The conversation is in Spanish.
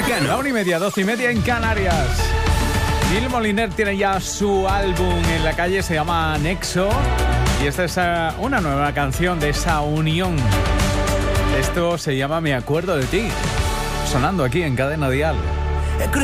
Mecano. La 1:30, 12:30 en Canarias. Neil Moliner tiene ya su álbum en la calle, se llama Nexo. Y esta es una nueva canción de esa unión. Esto se llama Me acuerdo de ti. Sonando aquí en Cadena Dial.